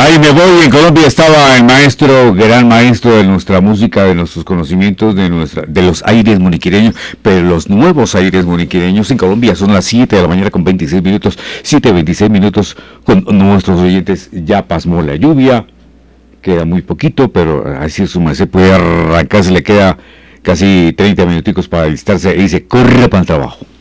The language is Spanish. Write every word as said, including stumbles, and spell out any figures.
Ahí me voy. En Colombia estaba el maestro, gran maestro de nuestra música, de nuestros conocimientos, de nuestra, de los aires muniquireños, pero los nuevos aires muniquireños en Colombia son las siete de la mañana con veintiséis minutos, siete veintiséis minutos con nuestros oyentes. Ya pasmó la lluvia, queda muy poquito, pero así su merced puede arrancarse, le queda casi treinta minuticos para alistarse y dice, corre para el trabajo.